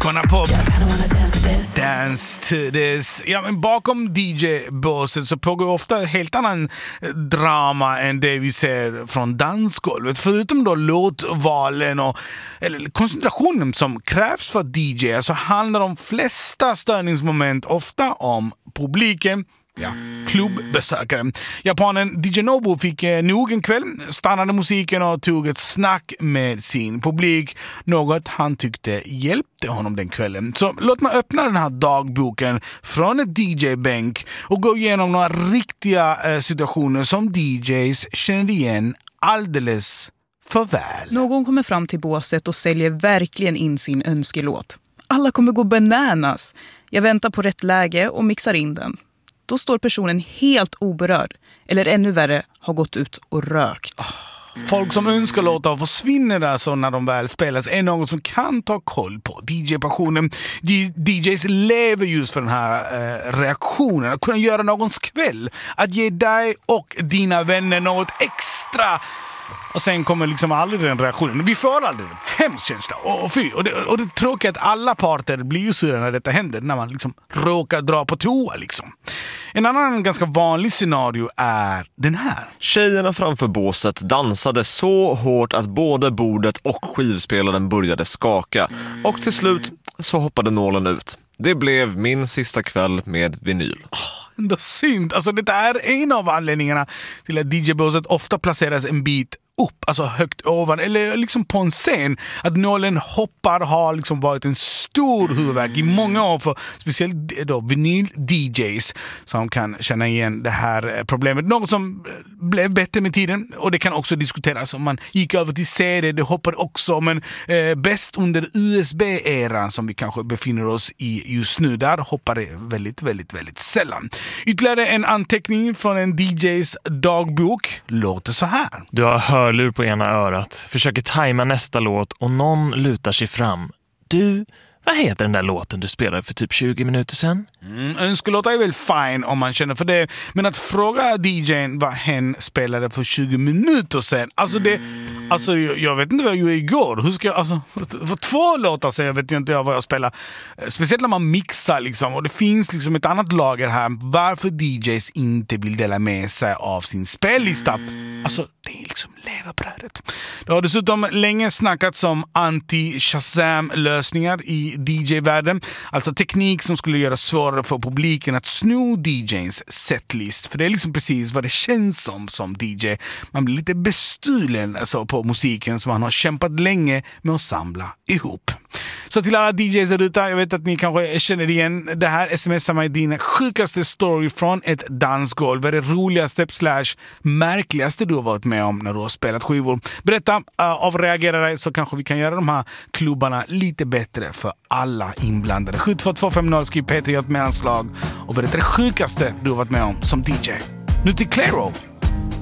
Icona Pop. Dance to this. Ja, men bakom DJ-båset så pågår ofta helt annan drama än det vi ser från dansgolvet. Förutom då låtvalen och eller koncentrationen som krävs för DJ så handlar de flesta störningsmoment ofta om publiken. Ja, klubbbesökare. Japanen DJ Nobu fick nog en kväll, stannade musiken och tog ett snack med sin publik. Något han tyckte hjälpte honom den kvällen. Så låt mig öppna den här dagboken från ett DJ-bänk och gå igenom några riktiga situationer som DJs känner igen alldeles för väl. Någon kommer fram till båset och säljer verkligen in sin önskelåt. Alla kommer gå bananas. Jag väntar på rätt läge och mixar in den. Då står personen helt oberörd. Eller ännu värre, har gått ut och rökt. Folk som önskar låtar försvinner alltså när de väl spelas är något som kan ta koll på DJ-passionen. DJs lever just för den här reaktionen. Att kunna göra någons kväll. Att ge dig och dina vänner något extra. Och sen kommer liksom aldrig den reaktionen. Vi får aldrig den. Hemskt känsla. Och det tråkiga är att alla parter blir ju sura när detta händer. När man liksom råkar dra på toa liksom. En annan ganska vanlig scenario är den här. Tjejerna framför båset dansade så hårt att både bordet och skivspelaren började skaka. Och till slut så hoppade nålen ut. Det blev min sista kväll med vinyl. Ändå synd. Alltså det är en av anledningarna till att DJ-båset ofta placeras en bit upp, alltså högt ovan eller liksom på en scen. Att nålen hoppar har liksom varit en stor huvudvärk i många år för speciellt då vinyl-DJs som kan känna igen det här problemet. Något som blev bättre med tiden och det kan också diskuteras om man gick över till CD, det hoppade också, men bäst under USB-eran som vi kanske befinner oss i just nu, där hoppar det väldigt, väldigt, väldigt sällan. Ytterligare en anteckning från en DJs dagbok låter så här. Du har hörlur på ena örat, försöker tajma nästa låt och någon lutar sig fram. Du, vad heter den där låten du spelade för typ 20 minuter sedan? Önskelåta är väl fine om man känner för det. Men att fråga DJn vad hen spelade för 20 minuter sedan. Alltså jag vet inte vad jag gjorde igår. Hur ska jag, alltså, för 2 låtar så jag vet inte vad jag spelar. Speciellt när man mixar liksom. Och det finns liksom ett annat lager här. Varför DJs inte vill dela med sig av sin spellista. Alltså det är liksom leverbrödet. Det har dessutom länge snackats om anti-Shazam-lösningar i DJ-världen. Alltså teknik som skulle göra svårare för publiken att sno DJs setlist. För det är liksom precis vad det känns som DJ. Man blir lite bestulen alltså, på musiken som man har kämpat länge med att samla ihop. Så till alla DJs där ute, jag vet att ni kanske känner igen det här. Smsar mig dina sjukaste story från ett dansgolv. Vad är det roligaste / märkligaste du har varit med om när du har spelat skivor? Berätta, avreagera dig så kanske vi kan göra de här klubbarna lite bättre för alla inblandade. 72250 skriv P3 ett mellanslag och berätta det sjukaste du har varit med om som DJ. Nu till Clairo